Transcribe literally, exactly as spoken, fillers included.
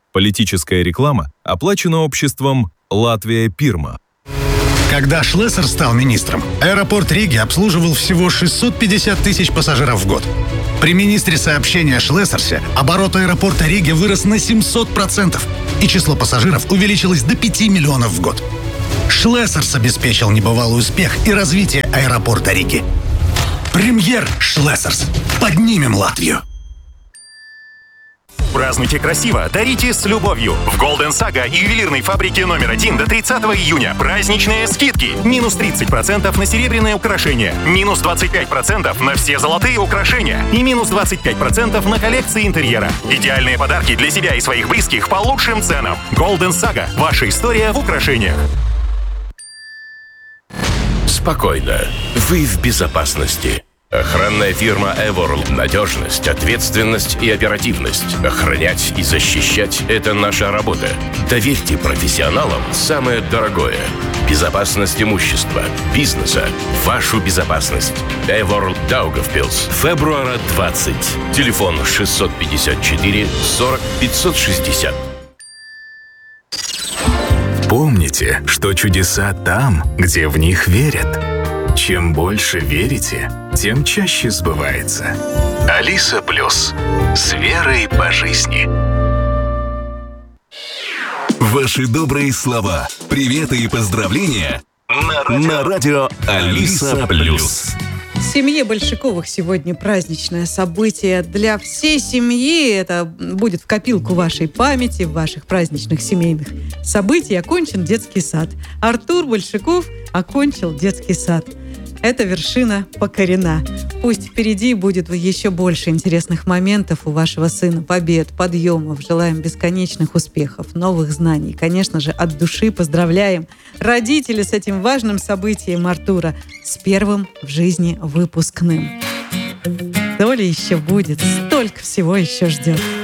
Политическая реклама оплачена обществом «Латвия Пирма». Когда Шлессер стал министром, аэропорт Риги обслуживал всего шестьсот пятьдесят тысяч пассажиров в год. При министре сообщения Шлессерсе оборот аэропорта Риги вырос на семьсот процентов, и число пассажиров увеличилось до пяти миллионов в год. Шлессерс обеспечил небывалый успех и развитие аэропорта Риги. Премьер Шлессерс. Поднимем Латвию. Празднуйте красиво, дарите с любовью. В Golden Saga и ювелирной фабрике номер один до тридцатого июня праздничные скидки. Минус тридцать процентов на серебряные украшения, минус двадцать пять процентов на все золотые украшения и минус двадцать пять процентов на коллекции интерьера. Идеальные подарки для себя и своих близких по лучшим ценам. Golden Saga. Ваша история в украшениях. Спокойно. Вы в безопасности. Охранная фирма Эворл. Надежность, ответственность и оперативность. Охранять и защищать – это наша работа. Доверьте профессионалам самое дорогое. Безопасность имущества, бизнеса, вашу безопасность. Эворл Даугавпилс. Февруара двадцать. Телефон шестьсот пятьдесят четыре сорок пятьсот шестьдесят. Помните, что чудеса там, где в них верят. Чем больше верите, тем чаще сбывается. Алиса Плюс. С верой по жизни. Ваши добрые слова, приветы и поздравления на радио, на радио Алиса Плюс. Семье Большаковых сегодня праздничное событие. Для всей семьи это будет в копилку вашей памяти, ваших праздничных семейных событий. Окончен детский сад. Артур Большаков окончил детский сад. Эта вершина покорена. Пусть впереди будет еще больше интересных моментов у вашего сына, побед, подъемов. Желаем бесконечных успехов, новых знаний. Конечно же, от души поздравляем родителей с этим важным событием Артура, с первым в жизни выпускным. Доля еще будет, столько всего еще ждет.